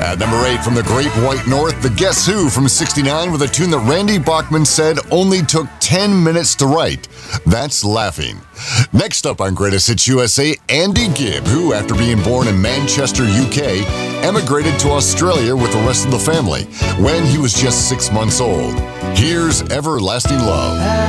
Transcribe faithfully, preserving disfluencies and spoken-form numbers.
At number eight from the Great White North, the Guess Who from sixty-nine with a tune that Randy Bachman said only took ten minutes to write. That's Laughing. Next up on Greatest Hits U S A, Andy Gibb, who, after being born in Manchester, U K, emigrated to Australia with the rest of the family when he was just six months old. Here's Everlasting Love.